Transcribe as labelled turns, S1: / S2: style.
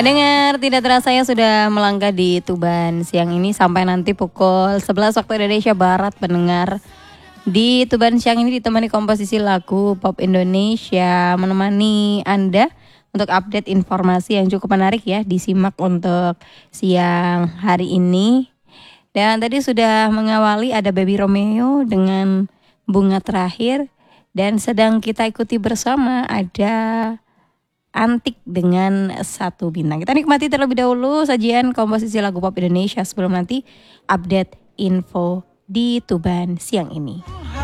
S1: Pendengar, tidak terasa ya sudah melangkah di Tuban siang ini sampai nanti pukul 11 waktu Indonesia Barat. Pendengar, di Tuban siang ini ditemani komposisi lagu pop Indonesia menemani Anda untuk update informasi yang cukup menarik ya, disimak untuk siang hari ini. Dan tadi sudah mengawali ada Baby Romeo dengan Bunga Terakhir, dan sedang kita ikuti bersama ada Antik dengan Satu Bintang. Kita nikmati terlebih dahulu sajian komposisi lagu pop Indonesia sebelum nanti update info di Tuban siang ini.